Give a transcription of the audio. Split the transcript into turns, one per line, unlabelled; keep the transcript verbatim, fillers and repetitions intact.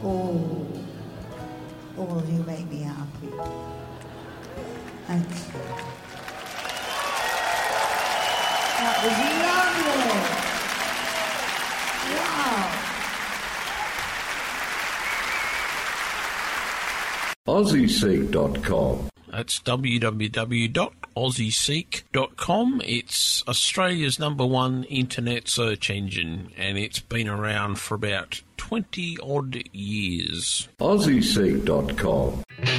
Oh, oh, you make me happy. Thanks. That
Aussie
was lovely. Wow.
Seek dot com.
That's w w w dot aussie seek dot com. It's Australia's number one internet search engine, and it's been around for about twenty odd years.
Aussie Seek dot com.